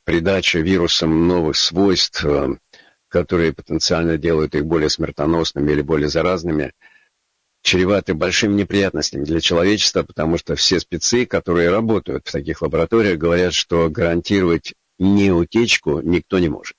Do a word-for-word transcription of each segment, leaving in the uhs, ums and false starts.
придача вирусам новых свойств, которые потенциально делают их более смертоносными или более заразными, чреваты большими неприятностями для человечества, потому что все спецы, которые работают в таких лабораториях, говорят, что гарантировать не утечку никто не может.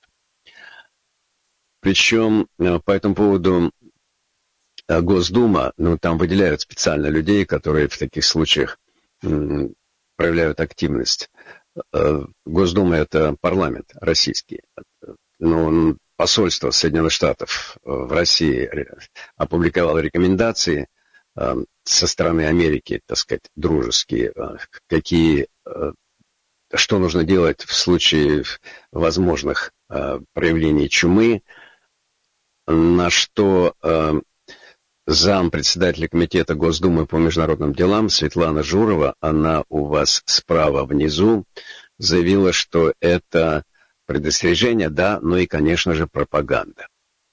Причем по этому поводу Госдума, ну, там выделяют специально людей, которые в таких случаях м, проявляют активность. Госдума — это парламент российский. Но посольство Соединенных Штатов в России опубликовало рекомендации со стороны Америки, так сказать, дружеские, какие, что нужно делать в случае возможных проявлений чумы, на что зампредседателя комитета Госдумы по международным делам Светлана Журова, она у вас справа внизу, заявила, что это предостережение, да, но и, конечно же, пропаганда.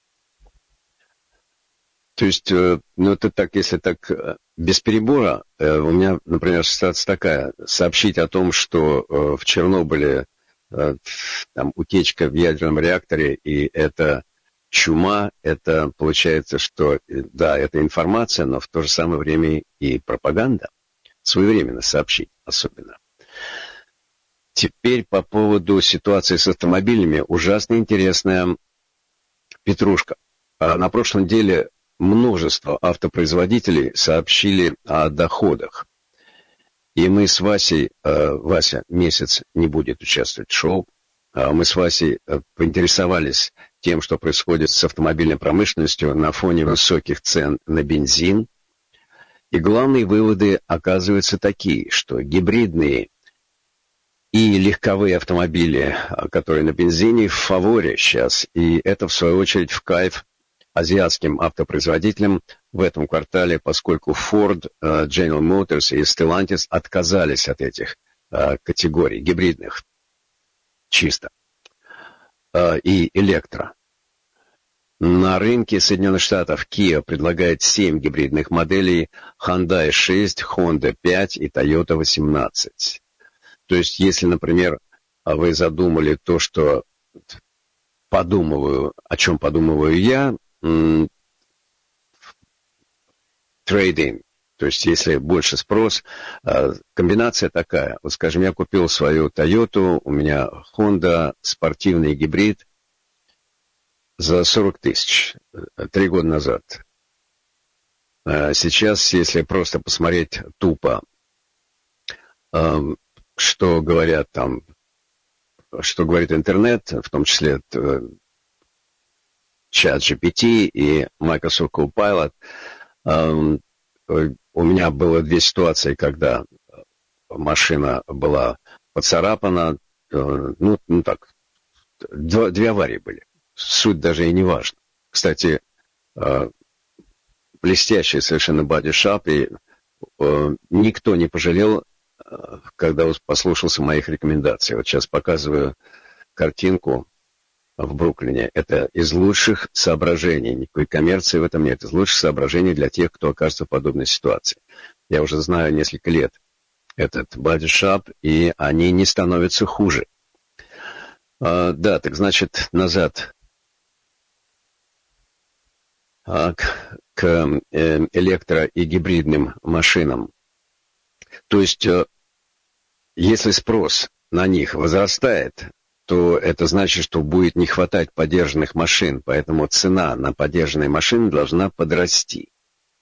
То есть, ну, это так, если так, без перебора, у меня, например, ситуация такая: сообщить о том, что в Чернобыле там утечка в ядерном реакторе, и это чума, это получается, что, да, это информация, но в то же самое время и пропаганда. Своевременно сообщить особенно. Теперь по поводу ситуации с автомобилями. Ужасно интересная петрушка. На прошлой неделе множество автопроизводителей сообщили о доходах. И мы с Васей, Вася месяц не будет участвовать в шоу, мы с Васей поинтересовались тем, что происходит с автомобильной промышленностью на фоне высоких цен на бензин. И главные выводы оказываются такие, что гибридные и легковые автомобили, которые на бензине, в фаворе сейчас. И это, в свою очередь, в кайф азиатским автопроизводителям в этом квартале, поскольку Ford, General Motors и Stellantis отказались от этих категорий гибридных чисто и электро. На рынке Соединенных Штатов Kia предлагает семь гибридных моделей, Hyundai шесть, Honda пять и Toyota восемнадцать. То есть, если, например, вы задумали то, что подумываю, о чем подумываю я, трейд-ин, то есть, если больше спрос, комбинация такая. Вот, скажем, я купил свою Toyota, у меня Honda, спортивный гибрид за сорок тысяч, три года назад. Сейчас, если просто посмотреть тупо, что говорят там, что говорит интернет, в том числе чат джи пи ти и Microsoft Copilot, у меня было две ситуации, когда машина была поцарапана, ну, ну так, две, две аварии были. Суть даже и не важна. Кстати, блестящий совершенно бодишап, и никто не пожалел, когда послушался моих рекомендаций. Вот сейчас показываю картинку в Бруклине. Это из лучших соображений. Никакой коммерции в этом нет. Из лучших соображений для тех, кто окажется в подобной ситуации. Я уже знаю несколько лет этот бодишап, и они не становятся хуже. А, да, так значит, назад а, к, к э, электро- и гибридным машинам. То есть, если спрос на них возрастает, то это значит, что будет не хватать подержанных машин, поэтому цена на подержанные машины должна подрасти.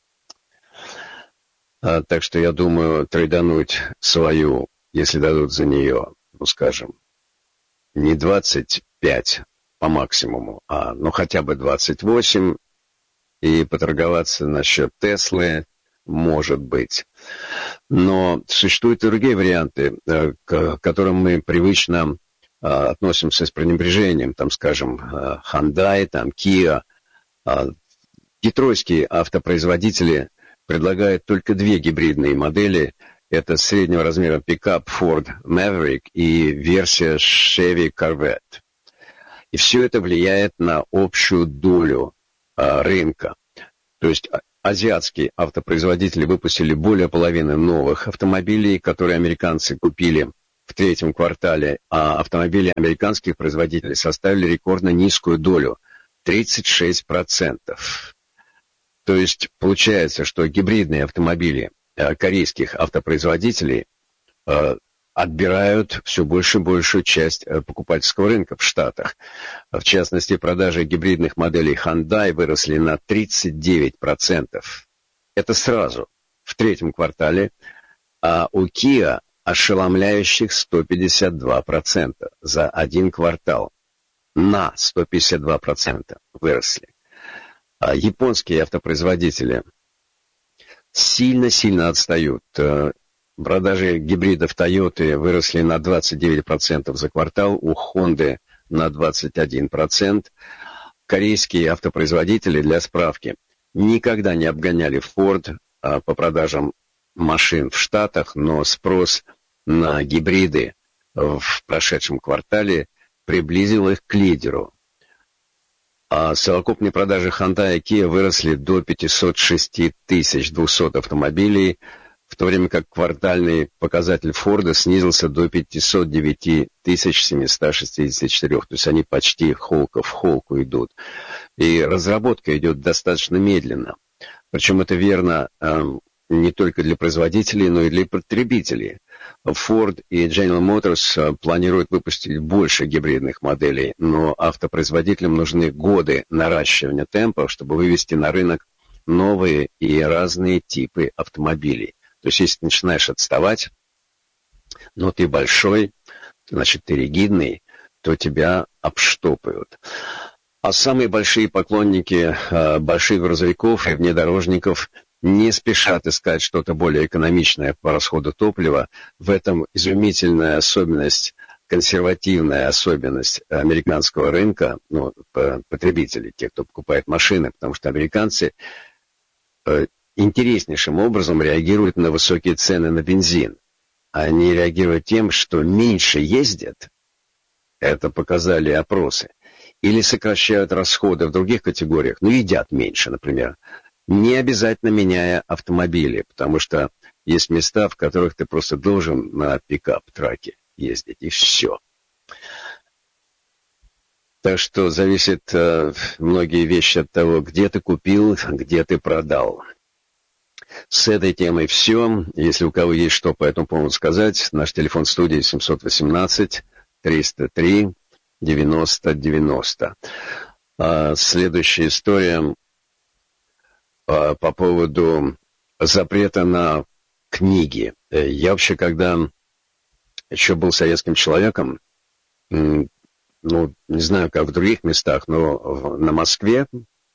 А, так что я думаю, трейдануть свою, если дадут за нее, ну скажем, не двадцать пять по максимуму, а ну хотя бы двадцать восемь, и поторговаться насчет Теслы, может быть. Но существуют и другие варианты, к которым мы привычно относимся с пренебрежением, там, скажем, Hyundai, там, Kia. Детройтские автопроизводители предлагают только две гибридные модели. Это среднего размера пикап Ford Maverick и версия Chevy Corvette. И все это влияет на общую долю рынка. То есть азиатские автопроизводители выпустили более половины новых автомобилей, которые американцы купили в третьем квартале, а автомобили американских производителей составили рекордно низкую долю – тридцать шесть процентов. То есть получается, что гибридные автомобили корейских автопроизводителей отбирают все больше и большую часть покупательского рынка в Штатах. В частности, продажи гибридных моделей Hyundai выросли на тридцать девять процентов. Это сразу, в третьем квартале, а у Kia ошеломляющих сто пятьдесят два процента за один квартал. На сто пятьдесят два процента выросли. А японские автопроизводители сильно-сильно отстают. Продажи гибридов Toyota выросли на двадцать девять процентов за квартал, у Honda на двадцать один процент. Корейские автопроизводители, для справки, никогда не обгоняли Ford по продажам машин в Штатах, но спрос на гибриды в прошедшем квартале приблизил их к лидеру. А совокупные продажи Hyundai и Kia выросли до пятьсот шесть тысяч двухсот автомобилей, в то время как квартальный показатель Форда снизился до пятьсот девять тысяч семьсот шестьдесят четыре. То есть они почти холка в холку идут. И разработка идет достаточно медленно. Причем это верно э, не только для производителей, но и для потребителей. Ford и General Motors планируют выпустить больше гибридных моделей, но автопроизводителям нужны годы наращивания темпа, чтобы вывести на рынок новые и разные типы автомобилей. То есть, если ты начинаешь отставать, но ты большой, значит, ты ригидный, то тебя обштопают. А самые большие поклонники э, больших грузовиков и внедорожников не спешат искать что-то более экономичное по расходу топлива. В этом изумительная особенность, консервативная особенность американского рынка, ну, потребителей, те, кто покупает машины, потому что американцы э, интереснейшим образом реагируют на высокие цены на бензин. Они реагируют тем, что меньше ездят, это показали опросы, или сокращают расходы в других категориях, ну, едят меньше, например, не обязательно меняя автомобили, потому что есть места, в которых ты просто должен на пикап-траке ездить, и все. Так что зависит э, многие вещи от того, где ты купил, где ты продал. С этой темой все. Если у кого есть что по этому поводу сказать, наш телефон в студии семь один восемь триста три девяносто девяносто. А следующая история а, по поводу запрета на книги. Я вообще, когда еще был советским человеком, ну, не знаю, как в других местах, но на Москве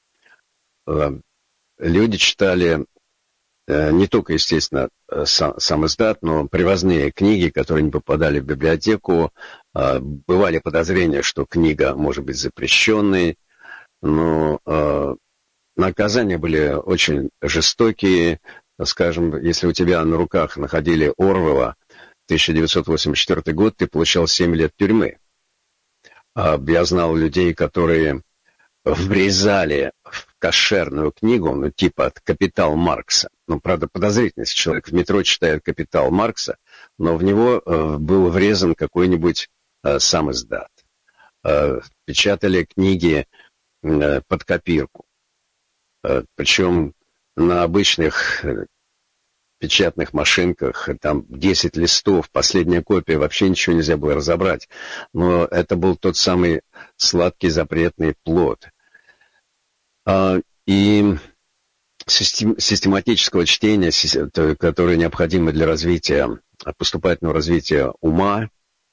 люди читали не только, естественно, сам, сам издат, но привозные книги, которые не попадали в библиотеку. Бывали подозрения, что книга может быть запрещенной, но наказания были очень жестокие. Скажем, если у тебя на руках находили Орвелла, тысяча девятьсот восемьдесят четвёртый год, ты получал семь лет тюрьмы. Я знал людей, которые врезали в кошерную книгу, ну, типа от «Капитал Маркса». Ну, правда, подозрительно, если человек в метро читает «Капитал Маркса», но в него э, был врезан какой-нибудь э, сам издат. Э, печатали книги э, под копирку. Э, причем на обычных э, печатных машинках, там десять листов, последняя копия, вообще ничего нельзя было разобрать. Но это был тот самый сладкий запретный плод. А, и систематического чтения, которое необходимо для развития, поступательного развития ума,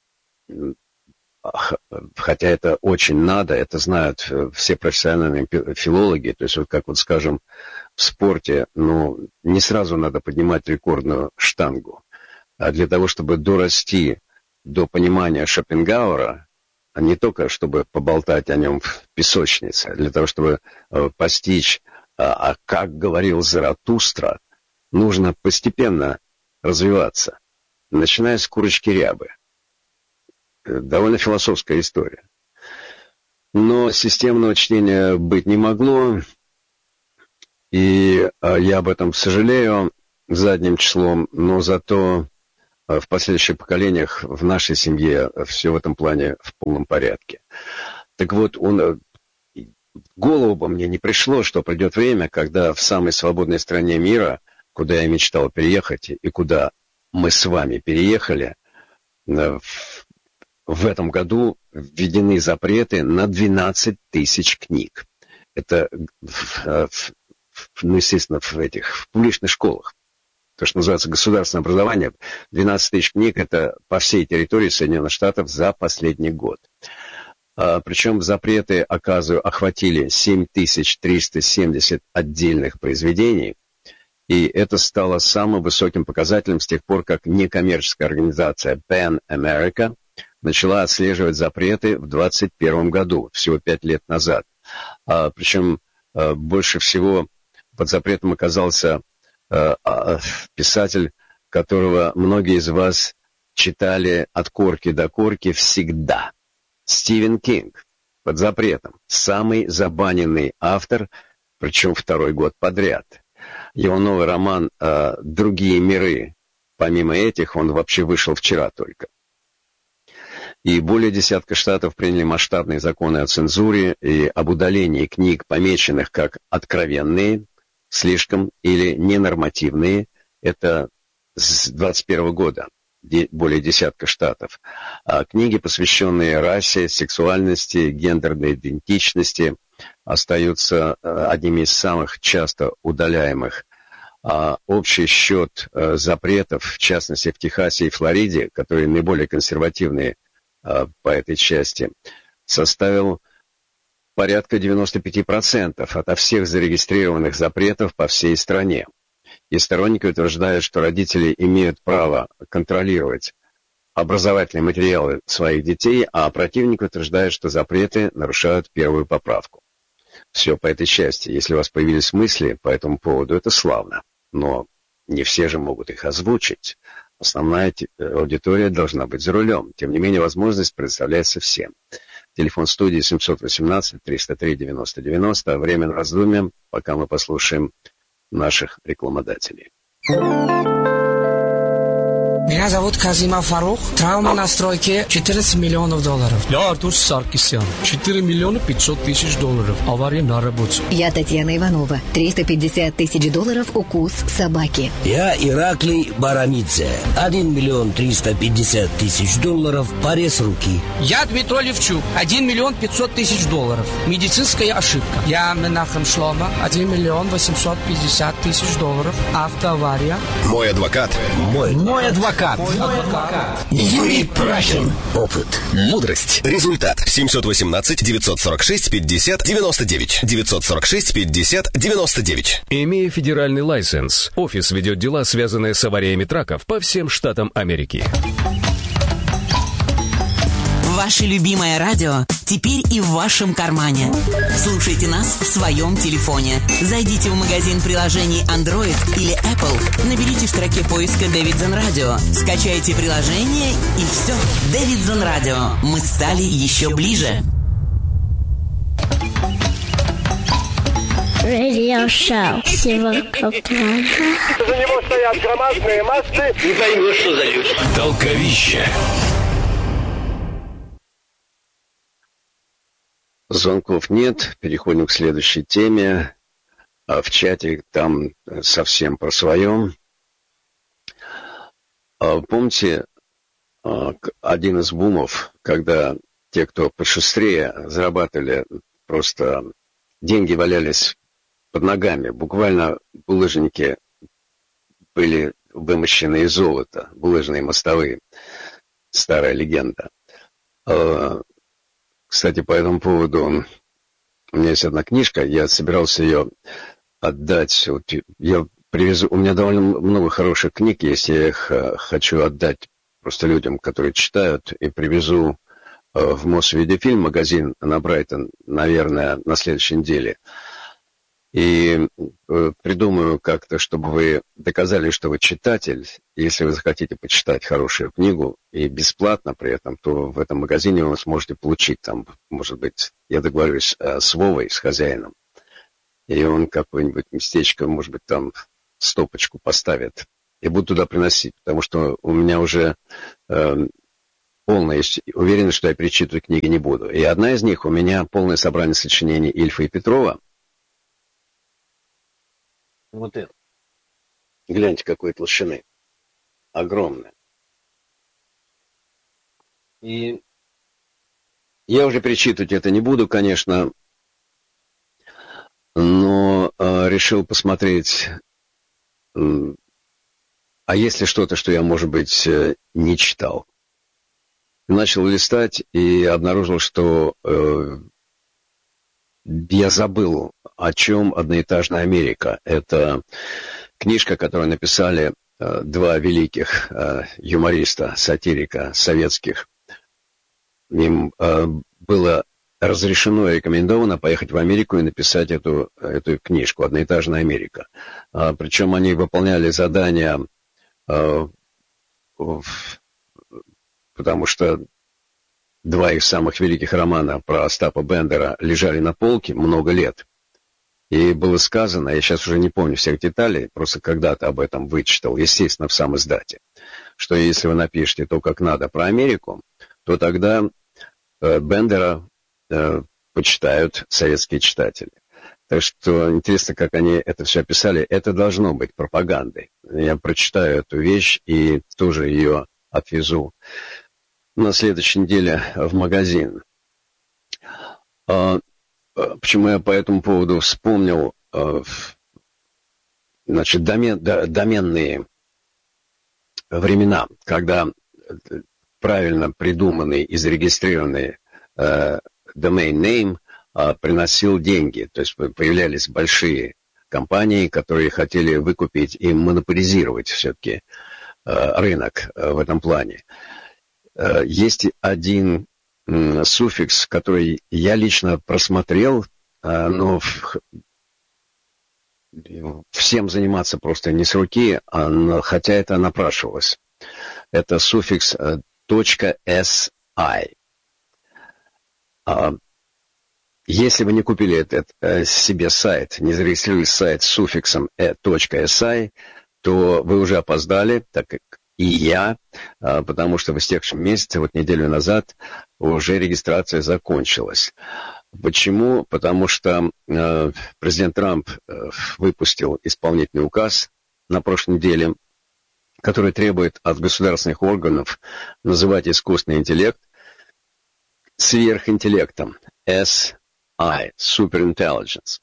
хотя это очень надо, это знают все профессиональные филологи, то есть вот как вот, скажем, в спорте, ну, не сразу надо поднимать рекордную штангу, а для того, чтобы дорасти до понимания Шопенгауэра, а не только чтобы поболтать о нем в песочнице, а для того, чтобы постичь, а как говорил Заратустра, нужно постепенно развиваться, начиная с курочки рябы. Довольно философская история. Но системного чтения быть не могло, и я об этом сожалею задним числом, но зато в последующих поколениях в нашей семье все в этом плане в полном порядке. Так вот, он, в голову бы мне не пришло, что придет время, когда в самой свободной стране мира, куда я мечтал переехать и куда мы с вами переехали, в, в этом году введены запреты на двенадцать тысяч книг. Это, ну, естественно, в этих в публичных школах. То, что называется государственное образование. двенадцать тысяч книг — это по всей территории Соединенных Штатов за последний год. А, причем запреты, оказываю, охватили семь тысяч триста семьдесят отдельных произведений. И это стало самым высоким показателем с тех пор, как некоммерческая организация PEN America начала отслеживать запреты в двадцать первом году, всего пять лет назад. А, причем а, больше всего под запретом оказался писатель, которого многие из вас читали от корки до корки всегда. Стивен Кинг под запретом. Самый забаненный автор, причем второй год подряд. Его новый роман «Другие миры». Помимо этих, он вообще вышел вчера только. И более десятка штатов приняли масштабные законы о цензуре и об удалении книг, помеченных как откровенные, слишком или ненормативные. Это с двадцать первого года, более десятка штатов. А книги, посвященные расе, сексуальности, гендерной идентичности, остаются одними из самых часто удаляемых. А общий счет запретов, в частности в Техасе и Флориде, которые наиболее консервативные по этой части, составил порядка девяносто пять процентов ото всех зарегистрированных запретов по всей стране. И сторонники утверждают, что родители имеют право контролировать образовательные материалы своих детей, а противники утверждают, что запреты нарушают первую поправку. Все по этой части. Если у вас появились мысли по этому поводу, это славно. Но не все же могут их озвучить. Основная аудитория должна быть за рулем. Тем не менее, возможность предоставляется всем. Телефон студии семь один восемь триста три девяносто девяносто. Время на раздумье, пока мы послушаем наших рекламодателей. Меня зовут Казима Фарух. Травма на стройке четырнадцать миллионов долларов. Я Артур Саркисян. четыре миллиона пятьсот тысяч долларов. Авария на работе. Я Татьяна Иванова. триста пятьдесят тысяч долларов укус собаки. Я Ираклий Барамидзе. один миллион триста пятьдесят тысяч долларов. Порез руки. Я Дмитрий Левчук. один миллион пятьсот тысяч долларов. Медицинская ошибка. Я Менахем Шлома. один миллион восемьсот пятьдесят тысяч долларов. Автоавария. Мой адвокат. Мой. Мой адвокат. Юрий Прахин. Опыт. Мудрость. Результат. семь один восемь девять четыре шесть пятьдесят девяносто девять. девять четыре шесть пятьдесят девяносто девять. Имея федеральный лайсенс, офис ведет дела, связанные с авариями траков по всем штатам Америки. Ваше любимое радио теперь и в вашем кармане. Слушайте нас в своем телефоне. Зайдите в магазин приложений Android или Apple, наберите в строке поиска Davidson Radio, скачайте приложение и все. Davidson Radio. Мы стали еще ближе. Радиошоу Сиваков. За него стоят громадные массы. Не поймешь, что за люди. Толковище. Звонков нет. Переходим к следующей теме. А в чате там совсем про своем. А помните, один из бумов, когда те, кто пошустрее, зарабатывали, просто деньги валялись под ногами. Буквально булыжники были вымощены из золота. Булыжные мостовые. Старая легенда. Кстати, по этому поводу у меня есть одна книжка, я собирался ее отдать. Вот я привезу, у меня довольно много хороших книг есть, я их хочу отдать просто людям, которые читают, и привезу в Мосвидеофильм, магазин на Брайтон, наверное, на следующей неделе. И придумаю как-то, чтобы вы доказали, что вы читатель. Если вы захотите почитать хорошую книгу и бесплатно при этом, то в этом магазине вы сможете получить там, может быть, я договорюсь с Вовой, с хозяином, и он какое-нибудь местечко, может быть, там стопочку поставит и буду туда приносить, потому что у меня уже э, полная уверенность, что я перечитывать книги не буду. И одна из них у меня полное собрание сочинений Ильфа и Петрова. Вот это. Гляньте, какой толщины. Огромная. И я уже перечитывать это не буду, конечно, но э, решил посмотреть, э, а есть ли что-то, что я, может быть, э, не читал. Начал листать и обнаружил, что э, я забыл, о чем «Одноэтажная Америка». Это книжка, которую написали э, два великих э, юмориста, сатирика советских. Им э, было разрешено и рекомендовано поехать в Америку и написать эту, эту книжку «Одноэтажная Америка». А, причем они выполняли задания, э, в, потому что два их самых великих романа про Остапа Бендера лежали на полке много лет. И было сказано, я сейчас уже не помню всех деталей, просто когда-то об этом вычитал, естественно, в сам издате, что если вы напишете то, как надо про Америку, то тогда э, Бендера э, почитают советские читатели. Так что интересно, как они это все описали. Это должно быть пропагандой. Я прочитаю эту вещь и тоже ее отвезу на следующей неделе в магазин. А, почему я по этому поводу вспомнил, а, значит, домен, да, доменные времена, когда правильно придуманный и зарегистрированный а, domain name а, приносил деньги. То есть появлялись большие компании, которые хотели выкупить и монополизировать все-таки а, рынок а, в этом плане. Есть один суффикс, который я лично просмотрел, но всем заниматься просто не с руки, хотя это напрашивалось. Это суффикс .si. Если вы не купили этот себе сайт, не зарегистрировали сайт с суффиксом .si, то вы уже опоздали, так как и я, потому что в истекшем месяце, вот неделю назад, уже регистрация закончилась. Почему? Потому что э, президент Трамп э, выпустил исполнительный указ на прошлой неделе, который требует от государственных органов называть искусственный интеллект сверхинтеллектом, эс ай, Superintelligence.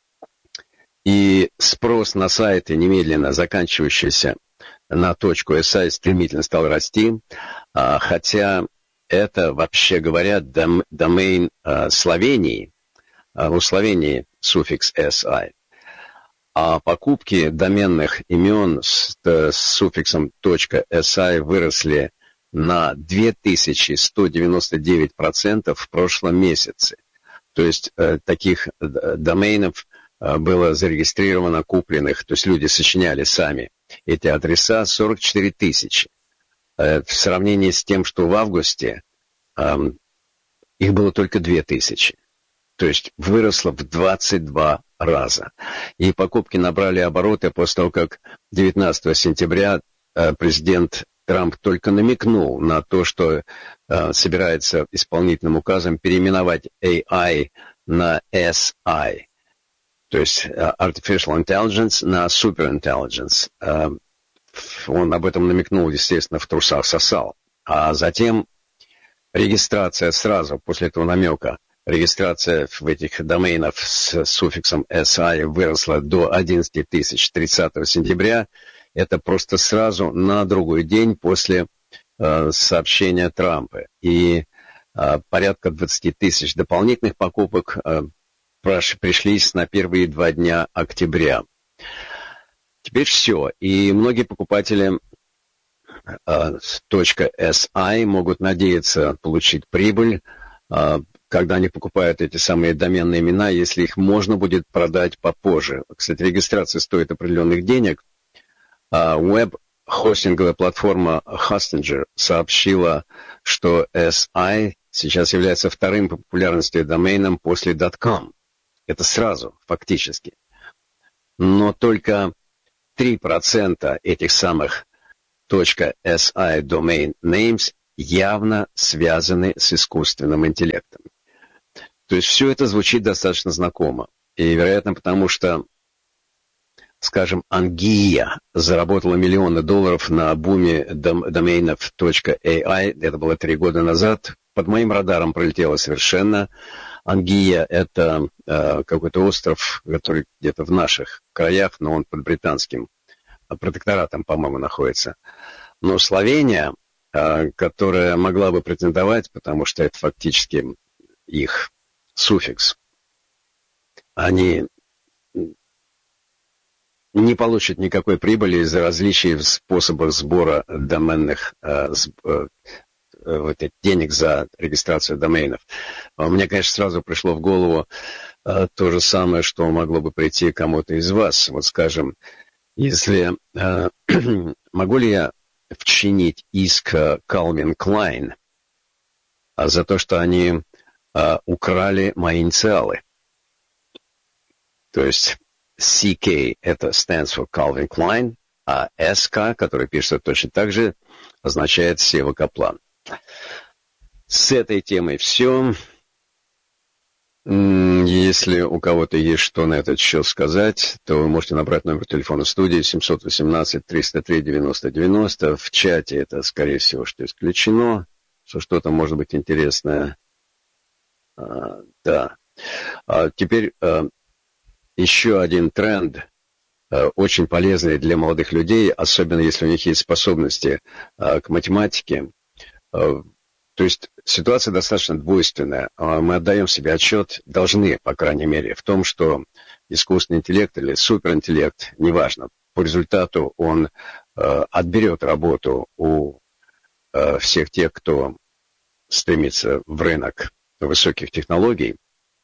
И спрос на сайты, немедленно заканчивающийся на точку .si, стремительно стал расти, а, хотя это, вообще говоря, дом, домен а, Словении, а, у Словении суффикс .si, а покупки доменных имен с, с суффиксом .si выросли на две тысячи сто девяносто девять процентов в прошлом месяце. То есть э, таких доменов э, было зарегистрировано, купленных, то есть люди сочиняли сами эти адреса, сорок четыре тысячи. Э, в сравнении с тем, что в августе э, их было только две тысячи. То есть выросло в двадцать два раза. И покупки набрали обороты после того, как девятнадцатого сентября э, президент Трамп только намекнул на то, что э, собирается исполнительным указом переименовать эй ай на эс ай, то есть uh, Artificial Intelligence на Superintelligence. Uh, он об этом намекнул, естественно, в трусах сосал. А затем регистрация сразу, после этого намека, регистрация в этих доменах с суффиксом эс ай выросла до одиннадцать тысяч тридцатого сентября. Это просто сразу на другой день после э, сообщения Трампа. И э, порядка двадцать тысяч дополнительных покупок э, прош, пришлись на первые два дня октября. Теперь все. И многие покупатели э, .si могут надеяться получить прибыль, э, когда они покупают эти самые доменные имена, если их можно будет продать попозже. Кстати, регистрация стоит определенных денег. Веб-хостинговая платформа Hostinger сообщила, что эс ай сейчас является вторым по популярности доменом после .com. Это сразу, фактически. Но только три процента этих самых .si domain names явно связаны с искусственным интеллектом. То есть все это звучит достаточно знакомо. И, вероятно, потому что, скажем, Ангия заработала миллионы долларов на буме дом- доменов .ai, это было три года назад. Под моим радаром пролетело совершенно. Ангия — это э, какой-то остров, который где-то в наших краях, но он под британским протекторатом, по-моему, находится. Но Словения, э, которая могла бы претендовать, потому что это фактически их суффикс, они не получат никакой прибыли из-за различий в способах сбора доменных э, э, вот этих денег за регистрацию доменов. Мне, конечно, сразу пришло в голову э, то же самое, что могло бы прийти кому-то из вас. Вот, скажем, если э, могу ли я вчинить иск Calvin Klein за то, что они э, украли мои инициалы? То есть си кей это stands for Calvin Klein, а эс ка, который пишется точно так же, означает Сева Каплан. С этой темой все. Если у кого-то есть что на этот счет сказать, то вы можете набрать номер телефона студии семь один восемь триста три девяносто девяносто. В чате это, скорее всего, что исключено, что что-то может быть интересное. А, да. А теперь а, еще один тренд, а, очень полезный для молодых людей, особенно если у них есть способности а, к математике. А, то есть ситуация достаточно двойственная. Мы отдаем себе отчет, должны, по крайней мере, в том, что искусственный интеллект или суперинтеллект, неважно, по результату он э, отберет работу у э, всех тех, кто стремится в рынок высоких технологий.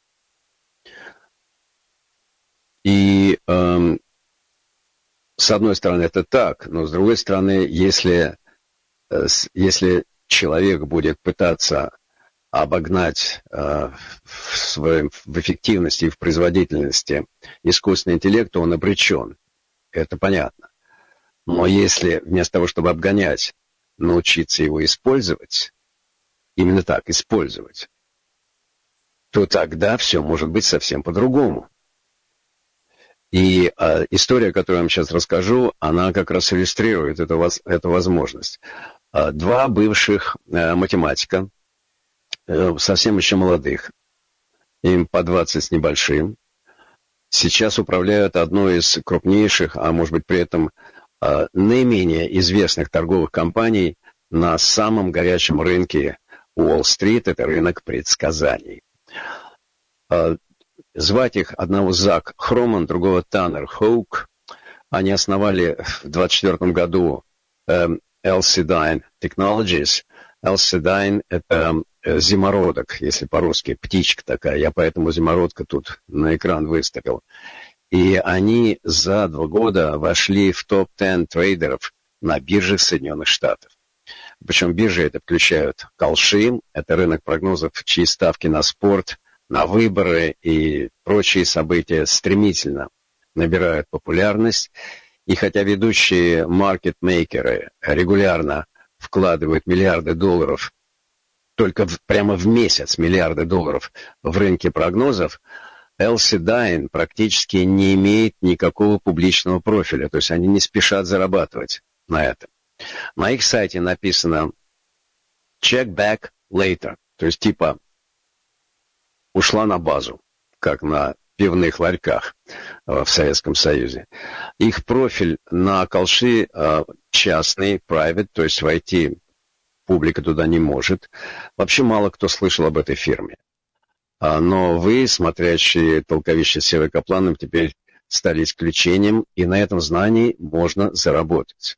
И э, с одной стороны это так, но с другой стороны, если, э, если человек будет пытаться обогнать э, в, своем, в эффективности и в производительности искусственный интеллект, то он обречен. Это понятно. Но если вместо того, чтобы обгонять, научиться его использовать, именно так, использовать, то тогда все может быть совсем по-другому. И э, история, которую я вам сейчас расскажу, она как раз иллюстрирует эту, эту возможность. Э, два бывших э, математика, э, совсем еще молодых, им по двадцать с небольшим, сейчас управляют одной из крупнейших, а может быть при этом э, наименее известных торговых компаний на самом горячем рынке Уолл-стрит, это рынок предсказаний. Э, Звать их одного Зак Хроман, другого Таннер Хоук. Они основали в двадцать четвёртом году э, Elcidine Technologies. Elcidine — это э, зимородок, если по-русски, птичка такая. Я поэтому зимородка тут на экран выставил. И они за два года вошли в топ десять трейдеров на биржах Соединенных Штатов. Причем биржи это включают Kalshi, это рынок прогнозов, чьи ставки на спорт, на выборы и прочие события стремительно набирают популярность. И хотя ведущие маркетмейкеры регулярно вкладывают миллиарды долларов, только в, прямо в месяц миллиарды долларов в рынке прогнозов, Elcidine практически не имеет никакого публичного профиля. То есть они не спешат зарабатывать на этом. На их сайте написано «check back later», то есть типа ушла на базу, как на пивных ларьках в Советском Союзе. Их профиль на Kalshi частный, private, то есть войти публика туда не может. Вообще мало кто слышал об этой фирме. Но вы, смотрящие толковище с Севой Капланом, теперь стали исключением, и на этом знании можно заработать.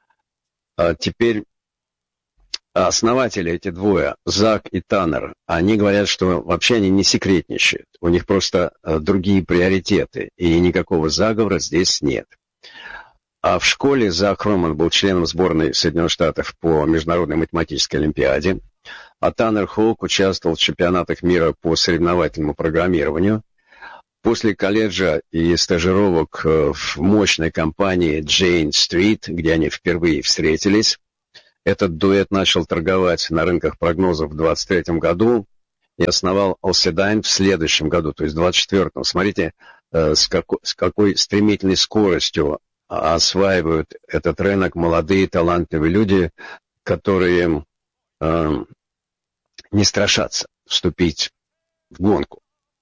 Теперь основатели, эти двое, Зак и Таннер, они говорят, что вообще они не секретничают. У них просто другие приоритеты, и никакого заговора здесь нет. А в школе Зак Хроман был членом сборной Соединенных Штатов по Международной математической олимпиаде, а Таннер Хоук участвовал в чемпионатах мира по соревновательному программированию. После колледжа и стажировок в мощной компании Jane Street, где они впервые встретились, этот дуэт начал торговать на рынках прогнозов в двадцать третьем году и основал Alcidion в следующем году, то есть в двадцать четвёртом. Смотрите, с какой, с какой стремительной скоростью осваивают этот рынок молодые, талантливые люди, которые э, не страшатся вступить в гонку.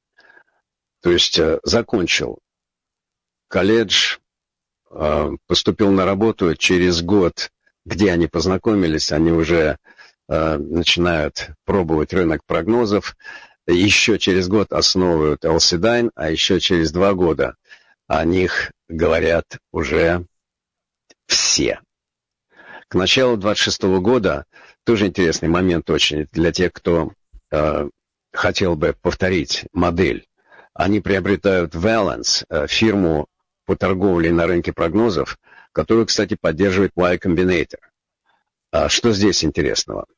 То есть э, закончил колледж, э, поступил на работу, через год, где они познакомились, они уже э, начинают пробовать рынок прогнозов, еще через год основывают Alcidion, а еще через два года о них говорят уже все. К началу двадцать шестого года, тоже интересный момент очень для тех, кто э, хотел бы повторить модель. Они приобретают Valence, э, фирму по торговле на рынке прогнозов, которую, кстати, поддерживает Y Combinator. А что здесь интересного?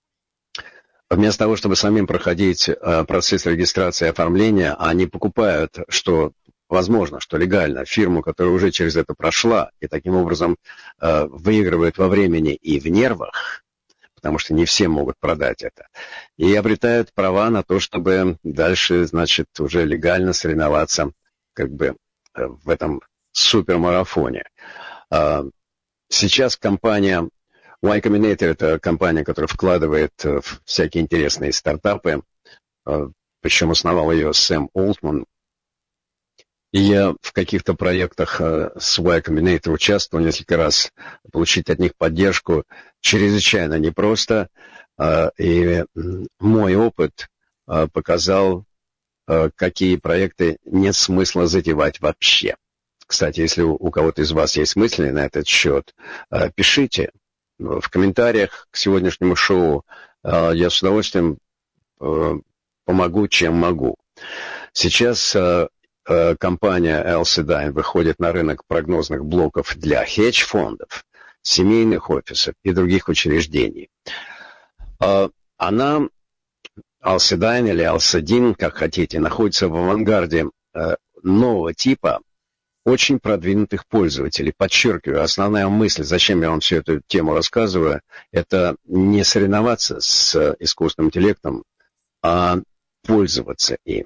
Вместо того, чтобы самим проходить э, процесс регистрации и оформления, они покупают, что возможно, что легально, фирму, которая уже через это прошла, и таким образом э, выигрывает во времени и в нервах, потому что не все могут продать это, и обретают права на то, чтобы дальше, значит, уже легально соревноваться как бы э, в этом супермарафоне. Э, сейчас компания Y Combinator — это компания, которая вкладывает в всякие интересные стартапы, причем основал ее Сэм Олтман. И я в каких-то проектах с Y Combinator участвовал несколько раз. Получить от них поддержку чрезвычайно непросто. И мой опыт показал, какие проекты нет смысла затевать вообще. Кстати, если у кого-то из вас есть мысли на этот счет, пишите в комментариях к сегодняшнему шоу. Я с удовольствием помогу, чем могу. Сейчас компания Alcidion выходит на рынок прогнозных блоков для хедж-фондов, семейных офисов и других учреждений. Она, Alcidion или Alcidion, как хотите, находится в авангарде нового типа очень продвинутых пользователей. Подчеркиваю, основная мысль, зачем я вам всю эту тему рассказываю, это не соревноваться с искусственным интеллектом, а пользоваться им.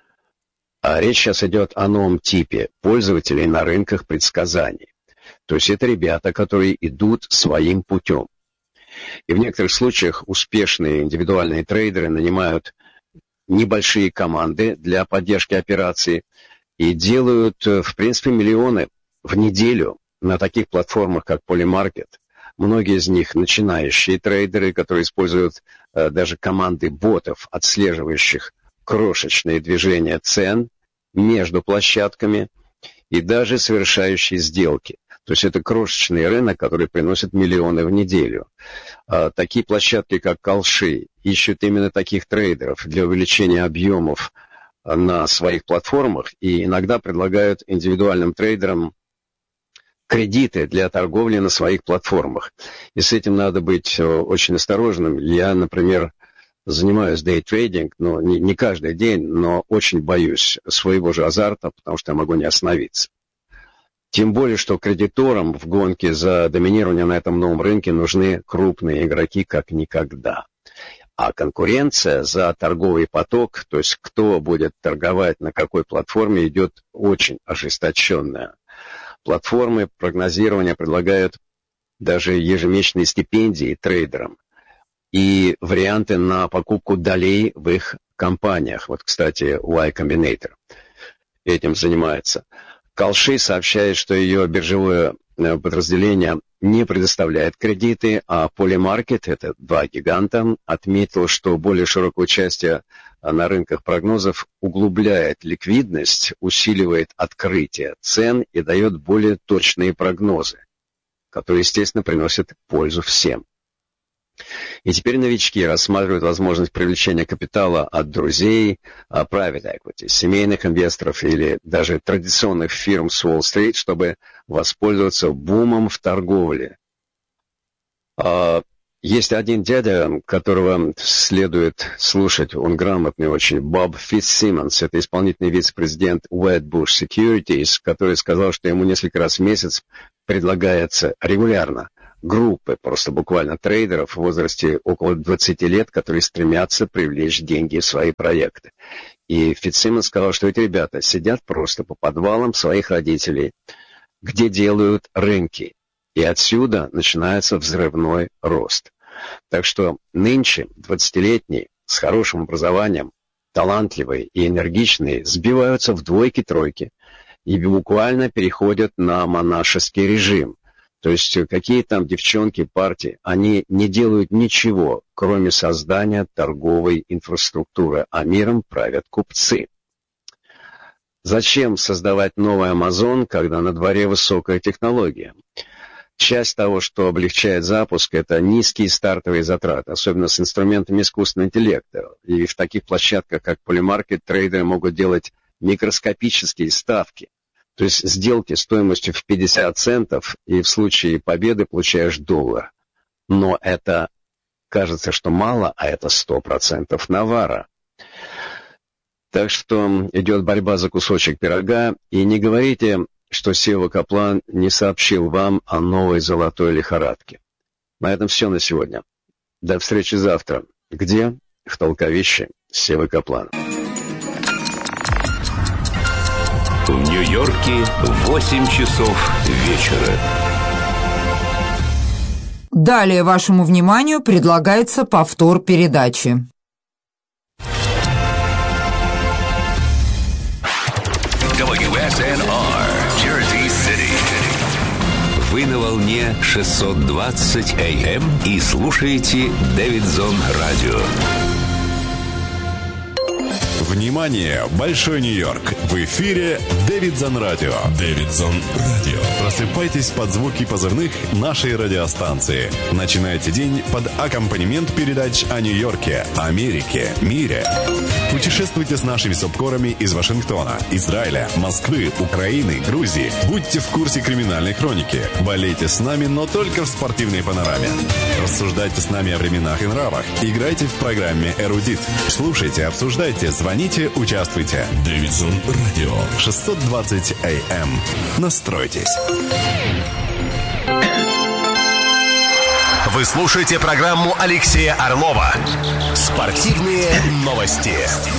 А речь сейчас идет о новом типе пользователей на рынках предсказаний. То есть это ребята, которые идут своим путем. И в некоторых случаях успешные индивидуальные трейдеры нанимают небольшие команды для поддержки операций и делают, в принципе, миллионы в неделю на таких платформах, как Polymarket. Многие из них начинающие трейдеры, которые используют э, даже команды ботов, отслеживающих крошечные движения цен между площадками и даже совершающие сделки. То есть это крошечный рынок, который приносит миллионы в неделю. А такие площадки, как Kalshi, ищут именно таких трейдеров для увеличения объемов на своих платформах и иногда предлагают индивидуальным трейдерам кредиты для торговли на своих платформах. И с этим надо быть очень осторожным. Я, например, занимаюсь дейтрейдинг, но не, не каждый день, но очень боюсь своего же азарта, потому что я могу не остановиться. Тем более, что кредиторам в гонке за доминирование на этом новом рынке нужны крупные игроки как никогда. А конкуренция за торговый поток, то есть кто будет торговать на какой платформе, идет очень ожесточенная. Платформы прогнозирования предлагают даже ежемесячные стипендии трейдерам и варианты на покупку долей в их компаниях. Вот, кстати, Y Combinator этим занимается. Kalshi сообщает, что ее биржевое подразделение не предоставляет кредиты, а Polymarket, это два гиганта, отметил, что более широкое участие на рынках прогнозов углубляет ликвидность, усиливает открытие цен и дает более точные прогнозы, которые, естественно, приносят пользу всем. И теперь новички рассматривают возможность привлечения капитала от друзей, private equity, семейных инвесторов или даже традиционных фирм с Уолл-стрит, чтобы воспользоваться бумом в торговле. Есть один дядя, которого следует слушать, он грамотный очень, Боб Фитцсимонс, это исполнительный вице-президент Wedbush Securities, который сказал, что ему несколько раз в месяц предлагается регулярно группы, просто буквально трейдеров в возрасте около двадцати лет, которые стремятся привлечь деньги в свои проекты. И Фитцсимонс сказал, что эти ребята сидят просто по подвалам своих родителей, где делают рынки. И отсюда начинается взрывной рост. Так что нынче двадцатилетние с хорошим образованием, талантливые и энергичные сбиваются в двойки-тройки и буквально переходят на монашеский режим. То есть какие там девчонки, партии, они не делают ничего, кроме создания торговой инфраструктуры, а миром правят купцы. Зачем создавать новый Amazon, когда на дворе высокая технология? Часть того, что облегчает запуск, это низкие стартовые затраты, особенно с инструментами искусственного интеллекта. И в таких площадках, как Polymarket, трейдеры могут делать микроскопические ставки. То есть сделки стоимостью в пятьдесят центов, и в случае победы получаешь доллар. Но это кажется, что мало, а это сто процентов навара. Так что идет борьба за кусочек пирога, и не говорите, что Сева Каплан не сообщил вам о новой золотой лихорадке. На этом все на сегодня. До встречи завтра. Где? В Толковище. Сева Каплан. В Нью-Йорке восемь часов вечера. Далее вашему вниманию предлагается повтор передачи. дабл ю эс эн ар, Jersey City. Вы на волне шестьсот двадцать эй эм и слушаете Дэвидсон Радио. Внимание, Большой Нью-Йорк! В эфире Дэвидсон Радио. Дэвидсон Радио. Просыпайтесь под звуки позывных нашей радиостанции. Начинайте день под аккомпанемент передач о Нью-Йорке, Америке, мире. Путешествуйте с нашими субкорами из Вашингтона, Израиля, Москвы, Украины, Грузии. Будьте в курсе криминальной хроники. Болейте с нами, но только в спортивной панораме. Рассуждайте с нами о временах и нравах. Играйте в программе «Эрудит». Слушайте, обсуждайте, звоните, участвуйте. Дэвидсон Радио. шестьсот двадцать эй эм. Настройтесь. Вы слушаете программу Алексея Орлова «Спортивные новости».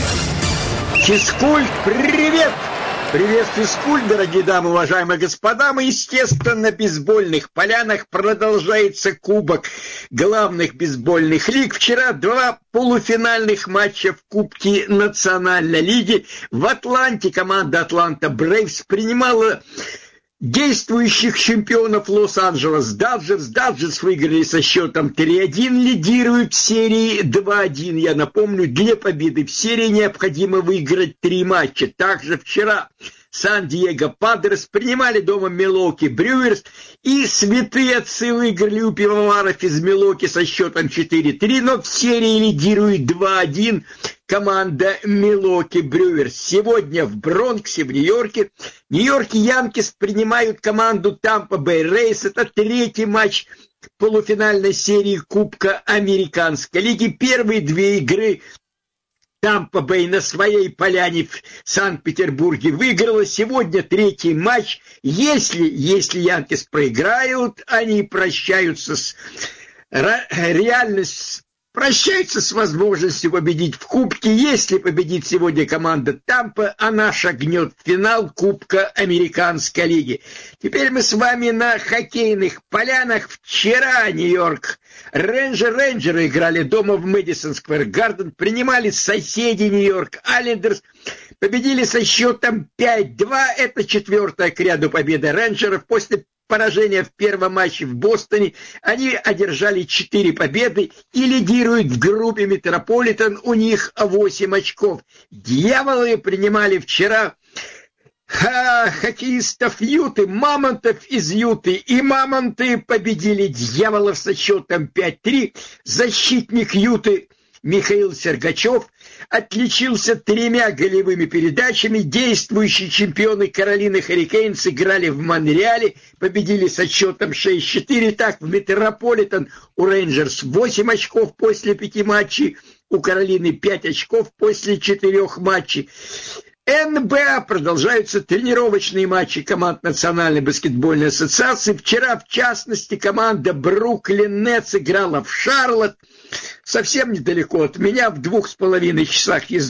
Физкульт, привет! Привет, физкульт, дорогие дамы, уважаемые господа. Мы, естественно, на бейсбольных полянах продолжается кубок главных бейсбольных лиг. Вчера два полуфинальных матча в Кубке Национальной лиги. В Атланте команда Атланта Брейвс принимала действующих чемпионов Лос-Анджелес Даджерс. Даджерс выиграли со счетом три один, лидируют в серии два один. Я напомню, для победы в серии необходимо выиграть три матча. Также вчера Сан-Диего Падрес принимали дома Милуоки Брюверс, и святые отцы выиграли у пивоваров из Милуоки со счетом четыре три, но в серии лидирует два один команда Милуоки Брюверс. Сегодня в Бронксе, в Нью-Йорке, Нью-Йорк Янкис принимают команду Тампа Бэй Рейс. Это третий матч полуфинальной серии Кубка Американской лиги. Первые две игры Тампа Бэй на своей поляне в Санкт-Петербурге выиграла. Сегодня третий матч. Если, если Янкис проиграют, они прощаются с реальностью, прощаются с возможностью победить в Кубке. Если победит сегодня команда Тампа, она шагнет в финал Кубка Американской лиги. Теперь мы с вами на хоккейных полянах. Вчера Нью-Йорк Рейнджеры, Рейнджеры играли дома в Мэдисон Сквер Гарден, принимали соседи Нью-Йорк Айлендерс, победили со счетом пять два. Это четвертая к ряду победа Рейнджеров. После поражения в первом матче в Бостоне они одержали четыре победы и лидируют в группе Метрополитен. У них восемь очков. Дьяволы принимали вчера хоккеистов Юты, Мамонтов из Юты, и Мамонты победили Дьяволов со счетом пять три. Защитник Юты Михаил Сергачев отличился тремя голевыми передачами. Действующие чемпионы Каролины Хуррикейнс играли в Монреале, победили со счетом шесть-четыре. Так, в Метрополитен у Рейнджерс восемь очков после пяти матчей, у Каролины пять очков после четырех матчей. эн бэ а продолжаются тренировочные матчи команд Национальной баскетбольной ассоциации. Вчера, в частности, команда Бруклин Нетс играла в Шарлотт, совсем недалеко от меня, в двух с половиной часах езды